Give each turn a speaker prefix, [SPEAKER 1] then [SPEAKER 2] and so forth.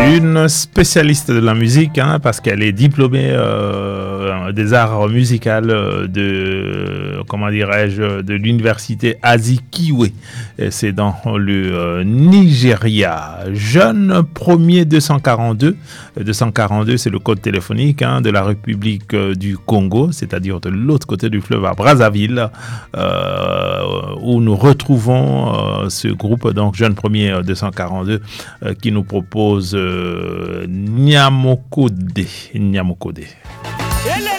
[SPEAKER 1] une spécialiste de la musique, hein, parce qu'elle est diplômée des arts musicaux de l'université Azikiwe. Et c'est dans le Nigeria. Jeune premier 242. 242, c'est le code téléphonique, hein, de la République du Congo, c'est-à-dire de l'autre côté du fleuve à Brazzaville, où nous retrouvons ce groupe, donc Jeune Premier 242, qui nous propose Nyamokode.